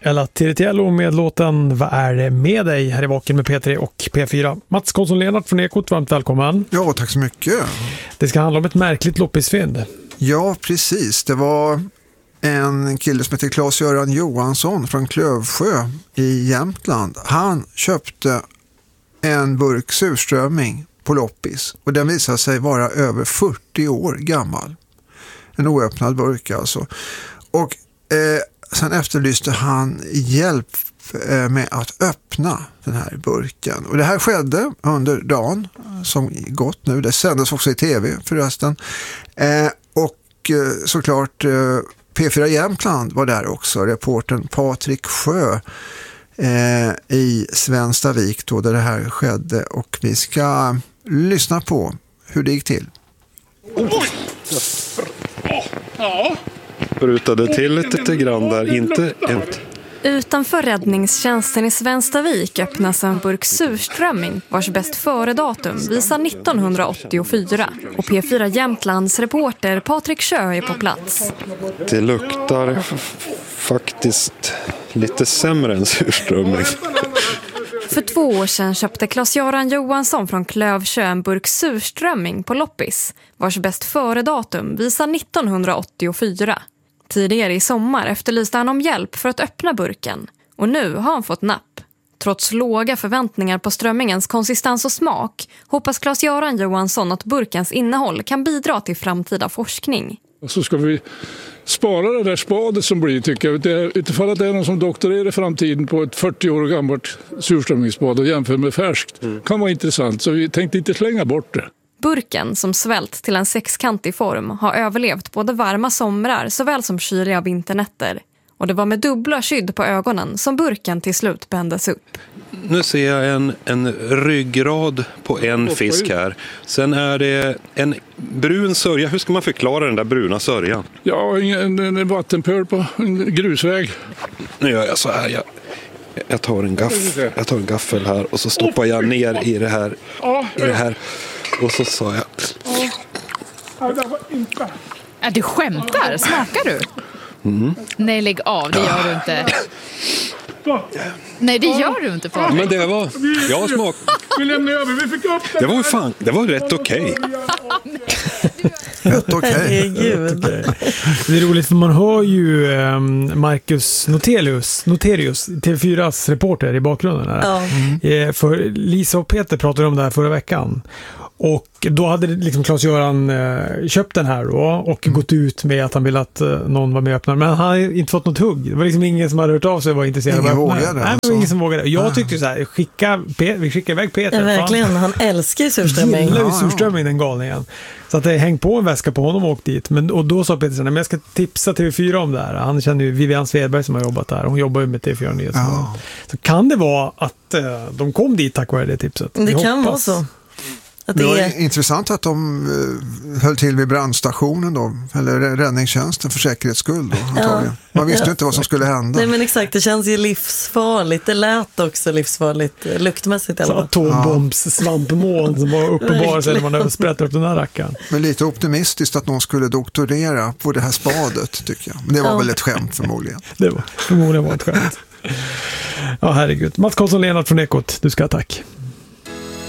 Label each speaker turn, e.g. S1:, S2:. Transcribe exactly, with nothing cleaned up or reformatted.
S1: Ella Tiritiello med låten Vad är det med dig? Här i Vaken med P tre och P fyra. Mats Karlsson-Lennart från Ekot, varmt välkommen.
S2: Ja, tack så mycket.
S1: Det ska handla om ett märkligt loppisfynd.
S2: Ja, precis. Det var en kille som heter Claes-Göran Johansson från Klövsjö i Jämtland. Han köpte en burk surströmming på loppis och den visade sig vara över fyrtio år gammal. En oöppnad burk alltså. Och eh, sen efterlyste han hjälp eh, med att öppna den här burken. Och det här skedde under dagen som gått nu. Det sändes också i tv förresten. Eh, och eh, såklart eh, P fyra Jämtland var där också. Reportern Patrik Sjö eh, i Svenstavik då, där det här skedde. Och vi ska lyssna på hur det gick till.
S3: Oj! Ja. Brutade till lite grann där, inte ett.
S4: Utanför räddningstjänsten i Svenstavik öppnas en burk surströmming vars bäst före-datum visar nittonhundraåttiofyra. Och P fyra Jämtlands reporter Patrik Sjö är på plats.
S3: Det luktar faktiskt lite sämre än surströmming.
S4: För två år sedan köpte Claes-Göran Johansson från Klövsjö en burk surströmming på loppis vars bäst före-datum visar nittonhundraåttiofyra. Tidigare i sommar efterlyste han om hjälp för att öppna burken och nu har han fått napp. Trots låga förväntningar på strömmingens konsistens och smak hoppas Claes-Göran Johansson att burkens innehåll kan bidra till framtida forskning.
S5: Och så ska vi spara det där spadet som blir, tycker jag. Det är, utifall att det är någon som doktorerar i framtiden på ett fyrtio år gammalt surströmmingsspad och jämför med färskt. Mm. Kan vara intressant, så vi tänkte inte slänga bort det.
S4: Burken, som svält till en sexkantig form, har överlevt både varma somrar såväl som kyliga vinternätter. Och det var med dubbla skydd på ögonen som burken till slut bändes upp.
S3: Nu ser jag en, en ryggrad på en fisk här. Sen är det en brun sörja. Hur ska man förklara den där bruna sörjan?
S5: Ja, en, en vattenpöl på en grusväg.
S3: Nu gör jag så här. Jag, jag, tar en gaff, jag tar en gaffel här och så stoppar jag ner i det här. I det här. Och så sa jag...
S6: Ja, du skämtar? Smakar du?
S3: Mm.
S6: Nej, lägg av. Det gör du inte. Nej, det gör du inte. På.
S3: Men det var... Jag smak...
S5: Vi lämnar över. Vi fick upp det.
S3: Det var fan... Det var rätt okej.
S2: Rätt okej.
S1: Det är roligt för man hör ju eh, Marcus Noterius, Noterius T V fyras reporter i bakgrunden här. Ja. Mm. Eh, för Lisa och Peter pratade om det här förra veckan. Och då hade liksom Claes-Göran eh, köpt den här då, och mm. gått ut med att han ville att eh, någon var med och öppnade. Men han hade inte fått något hugg. Det var liksom ingen som hade hört av sig och var intresserad
S2: ingen
S1: av att öppna.
S2: Vågade,
S1: Nej, det var ingen som vågade. Jag tyckte så här, skicka Pe- vi skickar iväg Peter.
S7: Ja, verkligen, fan. Han älskar ju surströmming.
S1: Han gillar ju
S2: ja,
S1: surströmming, den galningen. Så att det häng på en väska på honom och åkt dit. Men, och då sa Peter så här, men jag ska tipsa T V fyra om det här. Han känner ju Vivian Svedberg som har jobbat där. Hon jobbar ju med T V fyra Nyheter.
S2: Ja.
S1: Så kan det vara att eh, de kom dit tack vare det tipset?
S7: Det
S1: jag
S7: kan
S1: hoppas.
S7: vara så. Att
S2: det
S7: det
S2: var
S7: är...
S2: intressant att de uh, höll till vid brandstationen då, eller räddningstjänsten för säkerhets skull då, antagligen. Ja. Man visste ju inte vad som skulle hända.
S7: Nej, men exakt, det känns ju livsfarligt. Det lät också livsfarligt, luktmässigt i alla fall.
S1: Atombombs svampmoln som var uppenbar sig när man hade sprättat upp den här rackaren.
S2: Men lite optimistiskt att någon skulle doktorera på det här spadet, tycker jag. Men det var ja. väl ett skämt förmodligen.
S1: Det var förmodligen var ett skämt. Ja, herregud. Mats Karlsson-Lennart från Ekot, du ska ha tack.